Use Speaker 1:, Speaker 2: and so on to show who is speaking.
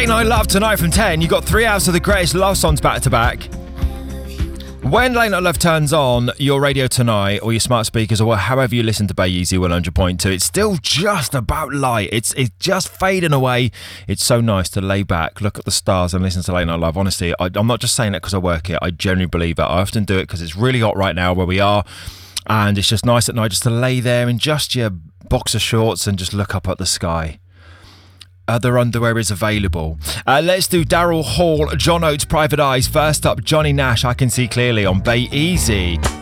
Speaker 1: Late Night Love tonight from 10. You got 3 hours of the greatest love songs back to back. When Late Night Love turns on your radio tonight or your smart speakers or however you listen to Bay Easy 100.2, it's still just about light. It's just fading away. It's so nice to lay back, look at the stars and listen to Late Night Love. Honestly, I'm not just saying that because I work here. I genuinely believe that. I often do it because it's really hot right now where we are, and it's just nice at night just to lay there in just your boxer shorts and just look up at the sky. Other underwear is available. Let's do Daryl Hall, John Oates, Private Eyes. First up, Johnny Nash, I Can See Clearly on Bay Easy.